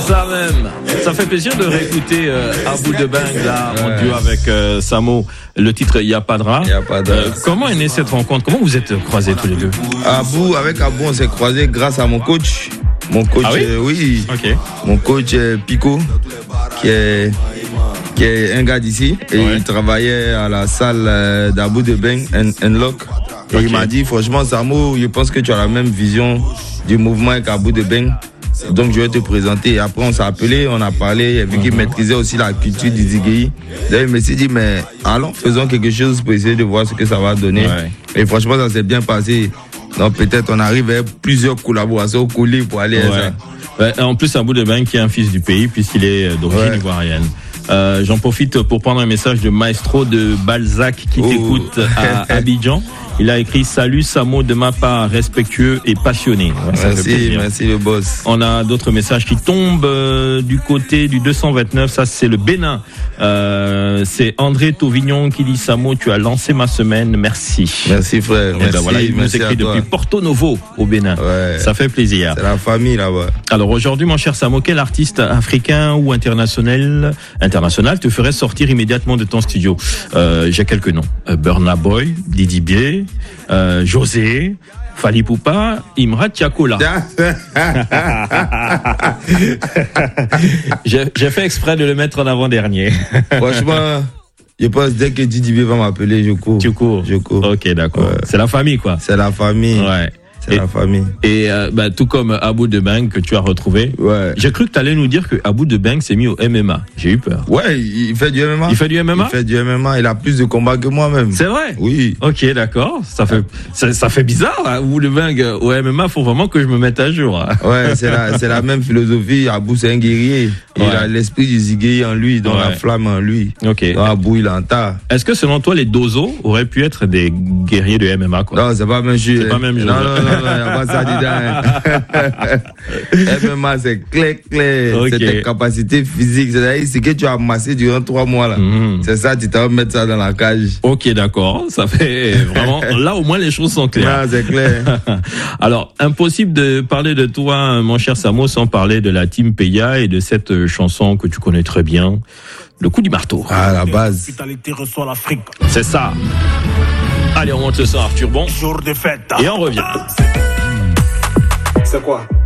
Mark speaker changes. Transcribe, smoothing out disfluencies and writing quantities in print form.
Speaker 1: Ça même, ça fait plaisir de réécouter Abou de Beng là en duo avec Samo. Le titre Y'a pas de rat. Comment est née cette rencontre? Comment vous êtes croisés tous les deux?
Speaker 2: Avec Abou, on s'est croisés grâce à mon coach. Mon coach, oui.
Speaker 1: Okay.
Speaker 2: Mon coach Pico, qui est un gars d'ici, et il travaillait à la salle d'Abou de Beng, Lock. Et il m'a dit, franchement, Samo, je pense que tu as la même vision du mouvement qu'Abou de Beng. Donc je vais te présenter. Et après on s'est appelé, on a parlé, vu qu'il maîtrisait aussi la culture du Ziggy. D'ailleurs il me s'est dit, mais allons, faisons quelque chose pour essayer de voir ce que ça va donner. Et franchement ça s'est bien passé. Donc peut-être on arrive à plusieurs collaborations collées pour aller à
Speaker 1: ça. En plus Abou de Beng qui est un fils du pays puisqu'il est d'origine ivoirienne. J'en profite pour prendre un message de Maestro de Balzac qui t'écoute à Abidjan. Il a écrit: salut Samo de ma part, respectueux et passionné.
Speaker 2: Merci le boss.
Speaker 1: On a d'autres messages qui tombent du côté du 229, ça c'est le Bénin. C'est André Tauvignon qui dit: Samo, tu as lancé ma semaine, merci.
Speaker 2: Merci frère.
Speaker 1: Il nous écrit depuis Porto Novo au Bénin. Ça fait plaisir.
Speaker 2: C'est la famille là-bas.
Speaker 1: Alors aujourd'hui mon cher Samo, quel artiste africain ou international te ferait sortir immédiatement de ton studio? J'ai quelques noms: Burna Boy, Didi B, José, Fali Poupa, Imra Tiakola. J'ai fait exprès de le mettre en avant-dernier.
Speaker 2: Franchement, je pense dès que Didi B va m'appeler, je cours.
Speaker 1: Tu cours? Je cours. Ok, d'accord. C'est la famille, quoi.
Speaker 2: C'est la famille. C'est la famille.
Speaker 1: Et tout comme Abou de Beng que tu as retrouvé. J'ai cru que tu allais nous dire que Abou de Beng s'est mis au MMA. J'ai eu peur.
Speaker 2: Il fait du MMA.
Speaker 1: Il fait du MMA?
Speaker 2: Il fait du MMA. Il a plus de combats que moi même.
Speaker 1: C'est vrai?
Speaker 2: Oui.
Speaker 1: Ok, d'accord. Ça fait bizarre. Abou de Beng au MMA, faut vraiment que je me mette à jour.
Speaker 2: C'est la même philosophie. Abou, c'est un guerrier. Il a l'esprit du Ziggy en lui, dans la flamme en lui.
Speaker 1: Ok.
Speaker 2: Donc, Abou, il entend.
Speaker 1: Est-ce que selon toi, les Dozo auraient pu être des guerriers de MMA, quoi?
Speaker 2: Non, c'est pas même chose.
Speaker 1: C'est pas même chose.
Speaker 2: Non, il n'y a pas ça dedans. MMA, c'est clair. C'est tes capacités physiques. C'est-à-dire, ce que tu as amassé durant 3 mois, là. C'est ça, tu t'as mettre ça dans la cage.
Speaker 1: Ok, d'accord. Ça fait vraiment, là, au moins, les choses sont claires.
Speaker 2: Non, c'est clair.
Speaker 1: Alors, impossible de parler de toi, mon cher Samo, sans parler de la team Peya et de cette chanson que tu connais très bien, Le coup du marteau.
Speaker 2: À la base.
Speaker 1: C'est ça. Allez, on monte le son, Arthur Bon.
Speaker 3: Jour de fête.
Speaker 1: Et on revient.
Speaker 3: C'est quoi?